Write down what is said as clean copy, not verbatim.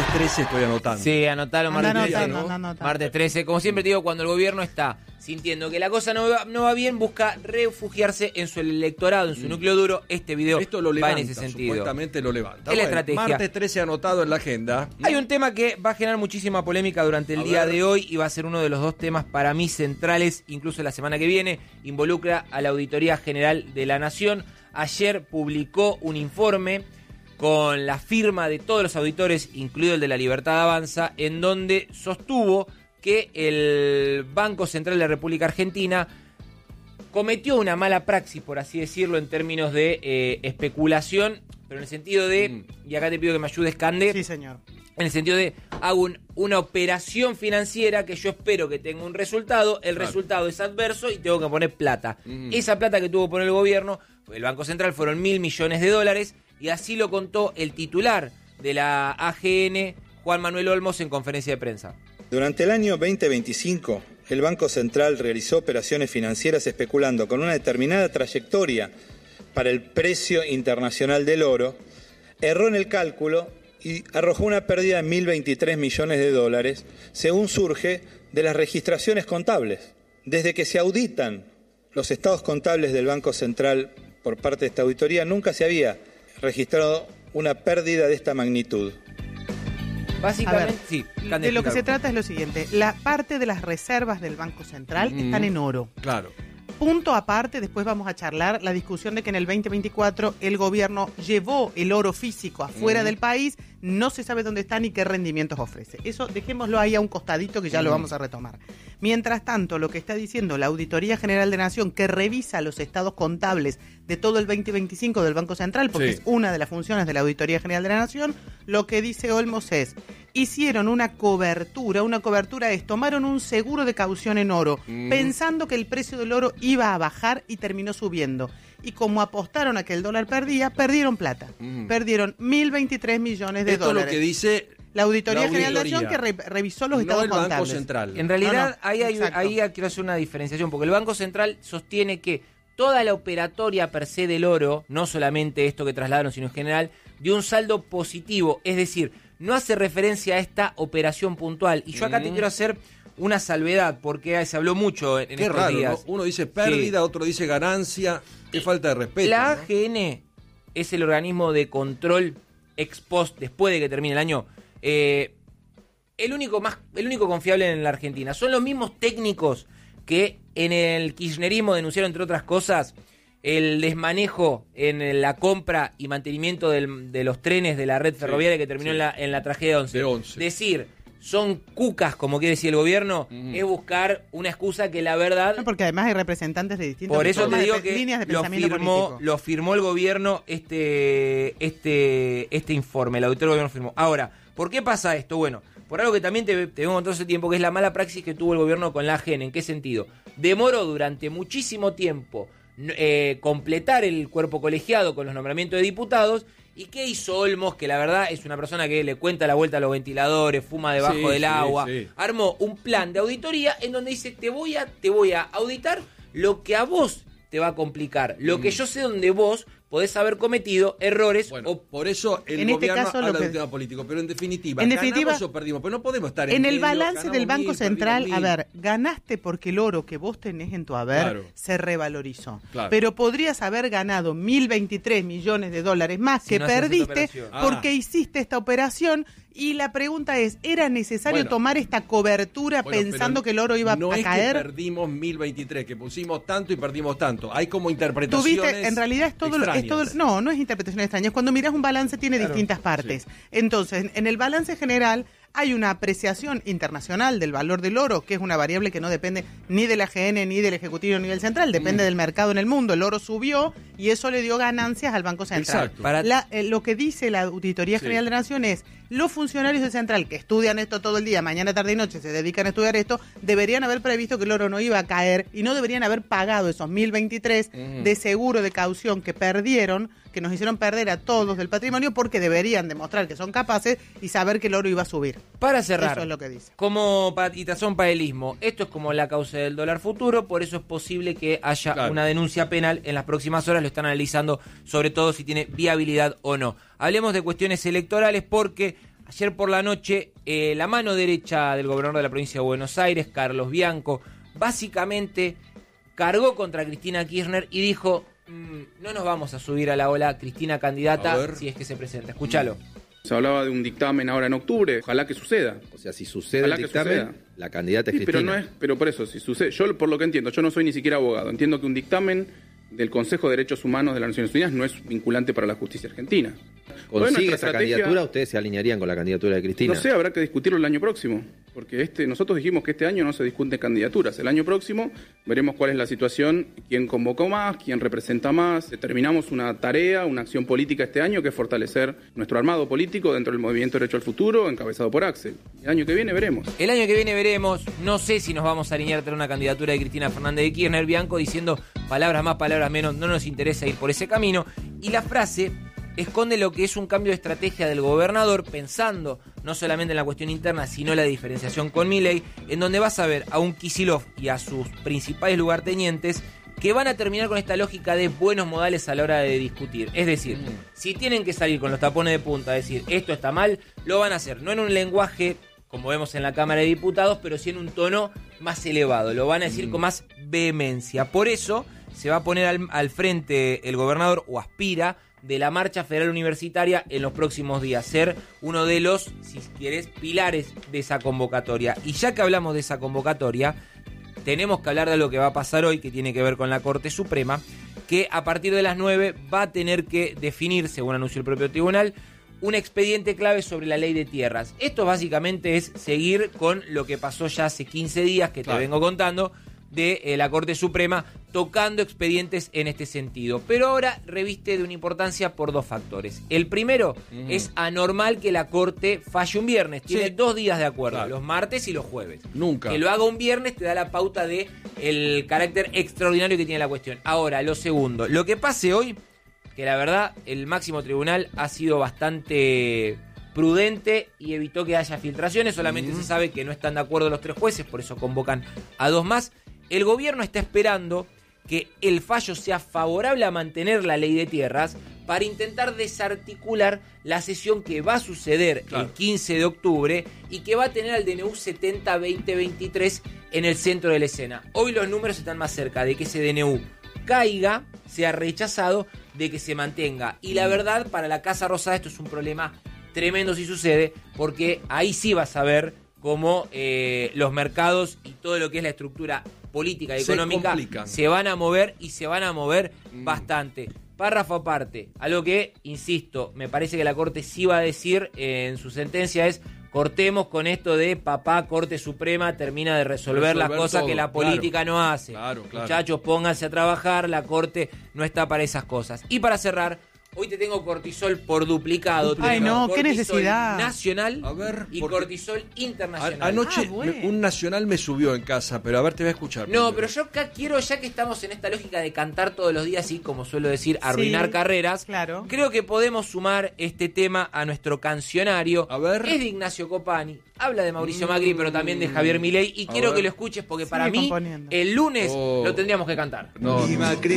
13 estoy anotando. Sí, anotalo martes 13, ¿no? Martes 13. Como siempre te digo, cuando el gobierno está sintiendo que la cosa no va bien, busca refugiarse en su electorado, en su núcleo duro. Este video Esto lo levanta, va en ese sentido. supuestamente lo levanta. Es la estrategia. Martes 13 anotado en la agenda. Hay un tema que va a generar muchísima polémica durante el día de hoy y va a ser uno de los dos temas para mí centrales, incluso la semana que viene. Involucra a la Auditoría General de la Nación. Ayer publicó un informe con la firma de todos los auditores, incluido el de la Libertad Avanza, en donde sostuvo que el Banco Central de la República Argentina cometió una mala praxis, por así decirlo, en términos de especulación, pero en el sentido de, y acá te pido que me ayudes, Cande. Sí, señor. En el sentido de, hago una operación financiera que yo espero que tenga un resultado, el resultado es adverso y tengo que poner plata. Esa plata que tuvo que poner el gobierno, el Banco Central, fueron $1.000 millones, y así lo contó el titular de la AGN, Juan Manuel Olmos, en conferencia de prensa. Durante el año 2025, el Banco Central realizó operaciones financieras especulando con una determinada trayectoria para el precio internacional del oro, erró en el cálculo y arrojó una pérdida de $1.023 millones, según surge de las registraciones contables. Desde que se auditan los estados contables del Banco Central por parte de esta auditoría, nunca se había registrado una pérdida de esta magnitud. Básicamente, sí. De lo que se trata es lo siguiente. La parte de las reservas del Banco Central están en oro. Claro. Punto aparte, después vamos a charlar la discusión de que en el 2024 el gobierno llevó el oro físico afuera del país, no se sabe dónde está ni qué rendimientos ofrece. Eso dejémoslo ahí a un costadito que ya lo vamos a retomar. Mientras tanto, lo que está diciendo la Auditoría General de la Nación, que revisa los estados contables de todo el 2025 del Banco Central, porque es una de las funciones de la Auditoría General de la Nación, lo que dice Olmos es, hicieron una cobertura es, tomaron un seguro de caución en oro, pensando que el precio del oro iba a bajar y terminó subiendo. Y como apostaron a que el dólar perdieron plata. Perdieron $1.023 millones. Esto es lo que dice la Auditoría General de la Nación, que revisó los estados contables. Banco Central. En realidad, ahí quiero hacer una diferenciación, porque el Banco Central sostiene que toda la operatoria per se del oro, no solamente esto que trasladaron, sino en general, dio un saldo positivo, es decir, no hace referencia a esta operación puntual. Y yo acá te quiero hacer una salvedad, porque se habló mucho en estos días. ¿No? Uno dice pérdida, otro dice ganancia. Qué falta de respeto. La AGN es el organismo de control ex post, después de que termine el año. El único confiable en la Argentina. Son los mismos técnicos que en el kirchnerismo denunciaron, entre otras cosas, el desmanejo en la compra y mantenimiento de los trenes de la red ferroviaria que terminó en la tragedia de 11. Decir, son cucas, como quiere decir el gobierno, es buscar una excusa que la verdad... No, porque además hay representantes de distintas por eso te digo que líneas de pensamiento político. Lo firmó el gobierno este informe, el auditor del gobierno firmó. Ahora, ¿por qué pasa esto? Bueno, por algo que también te vengo contando hace tiempo, que es la mala praxis que tuvo el gobierno con la AGN. ¿En qué sentido? Demoró durante muchísimo tiempo completar el cuerpo colegiado con los nombramientos de diputados. ¿Y qué hizo Olmos? Que la verdad es una persona que le cuenta la vuelta a los ventiladores, fuma debajo del agua. Armó un plan de auditoría en donde dice, te voy a auditar lo que a vos te va a complicar, lo que yo sé donde vos podés haber cometido errores. Bueno, por eso el gobierno habla de un tema político, pero en definitiva, ganamos o perdimos, pero no podemos estar en el balance del Banco Central. A ver, ganaste porque el oro que vos tenés en tu haber se revalorizó, pero podrías haber ganado $1.023 millones más que perdiste porque hiciste esta operación. Y la pregunta es, ¿era necesario tomar esta cobertura pensando que el oro iba a caer? No es que perdimos 1.023, que pusimos tanto y perdimos tanto. Hay como interpretaciones ¿Tuviste? En realidad es todo no es interpretación extraña. Cuando miras un balance tiene distintas partes. Entonces, en el balance general hay una apreciación internacional del valor del oro, que es una variable que no depende ni de la AGN, ni del Ejecutivo, ni del Central, depende del mercado en el mundo. El oro subió y eso le dio ganancias al Banco Central. Lo que dice la Auditoría General de la Nación es, los funcionarios del Central que estudian esto todo el día, mañana, tarde y noche, se dedican a estudiar esto, deberían haber previsto que el oro no iba a caer y no deberían haber pagado esos 1.023 de seguro de caución que perdieron, que nos hicieron perder a todos del patrimonio, porque deberían demostrar que son capaces y saber que el oro iba a subir. Para cerrar, eso es lo que dice. Como patitazón paelismo, esto es como la causa del dólar futuro, por eso es posible que haya una denuncia penal en las próximas horas, lo están analizando sobre todo si tiene viabilidad o no. Hablemos de cuestiones electorales porque Ayer por la noche, la mano derecha del gobernador de la provincia de Buenos Aires, Carlos Bianco, básicamente cargó contra Cristina Kirchner y dijo, no nos vamos a subir a la ola Cristina candidata si es que se presenta. Escúchalo. Se hablaba de un dictamen ahora en octubre, ojalá que suceda. O sea, si sucede el dictamen, la candidata es Cristina. Pero por eso, si sucede, yo por lo que entiendo, yo no soy ni siquiera abogado, entiendo que un dictamen del Consejo de Derechos Humanos de las Naciones Unidas no es vinculante para la justicia argentina. ¿Consigue esa candidatura? ¿Ustedes se alinearían con la candidatura de Cristina? No sé, habrá que discutirlo el año próximo, porque nosotros dijimos que este año no se discuten candidaturas. El año próximo veremos cuál es la situación, quién convocó más, quién representa más. Determinamos una tarea, una acción política este año, que es fortalecer nuestro armado político dentro del Movimiento Derecho al Futuro, encabezado por Axel. El año que viene veremos. El año que viene veremos. No sé si nos vamos a alinear tras una candidatura de Cristina Fernández de Kirchner. Bianco diciendo palabras más, palabras menos, no nos interesa ir por ese camino. Y la frase esconde lo que es un cambio de estrategia del gobernador, pensando no solamente en la cuestión interna, sino la diferenciación con Milei, en donde vas a ver a un Kicillof y a sus principales lugartenientes que van a terminar con esta lógica de buenos modales a la hora de discutir. Es decir, si tienen que salir con los tapones de punta, decir esto está mal, lo van a hacer, no en un lenguaje como vemos en la Cámara de Diputados, pero sí en un tono más elevado, lo van a decir con más vehemencia. Por eso se va a poner al frente el gobernador, o aspira, de la marcha federal universitaria en los próximos días, ser uno de los, si quieres, pilares de esa convocatoria. Y ya que hablamos de esa convocatoria, tenemos que hablar de lo que va a pasar hoy, que tiene que ver con la Corte Suprema, que a partir de las 9 va a tener que definir, según anunció el propio tribunal, un expediente clave sobre la ley de tierras. Esto básicamente es seguir con lo que pasó ya hace 15 días, que te vengo contando, de la Corte Suprema tocando expedientes en este sentido. Pero ahora reviste de una importancia por dos factores. El primero, es anormal que la Corte falle un viernes. Tiene 2 días de acuerdo, los martes y los jueves. Nunca. Que lo haga un viernes te da la pauta de el carácter extraordinario que tiene la cuestión. Ahora, lo segundo, lo que pase hoy, que la verdad el máximo tribunal ha sido bastante prudente y evitó que haya filtraciones. Solamente se sabe que no están de acuerdo los 3 jueces, por eso convocan a 2 más. El gobierno está esperando que el fallo sea favorable a mantener la ley de tierras para intentar desarticular la sesión que va a suceder el 15 de octubre y que va a tener al DNU 70-2023 en el centro de la escena. Hoy los números están más cerca de que ese DNU caiga, sea rechazado, de que se mantenga. Y la verdad, para la Casa Rosada esto es un problema tremendo si sucede, porque ahí sí vas a ver cómo los mercados y todo lo que es la estructura política y económica se van a mover, y se van a mover bastante. Párrafo aparte, algo que, insisto, me parece que la Corte sí va a decir en su sentencia es: cortemos con esto de papá Corte Suprema termina de resolver las cosas todo, que la política no hace. Muchachos, pónganse a trabajar, la Corte no está para esas cosas. Y para cerrar, hoy te tengo cortisol por duplicado. Ay, no, qué necesidad. Nacional y cortisol internacional. Anoche un nacional me subió en casa, pero a ver, te voy a escuchar. No, pero yo acá quiero, ya que estamos en esta lógica de cantar todos los días y, como suelo decir, arruinar carreras, creo que podemos sumar este tema a nuestro cancionario. A ver. Es de Ignacio Copani, habla de Mauricio Macri, pero también de Javier Milei, y quiero que lo escuches porque para mí el lunes lo tendríamos que cantar. No.